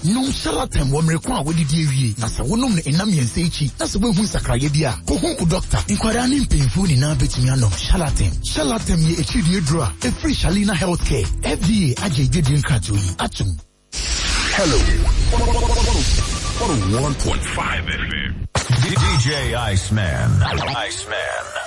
Num Charlatan wo mrekwa wo didi ewie. Na se wonom ne enam yense echi. Na se wehu sakraye bia. Kohun doctor. Inkwara ni mpemfu ni na betumi anom Charlatan. Charlatan ye echidi edura. E free Shalina Healthcare. FDA ajeje din krato yi. Atum. Hello. 101.5 FM. DJ Iceman.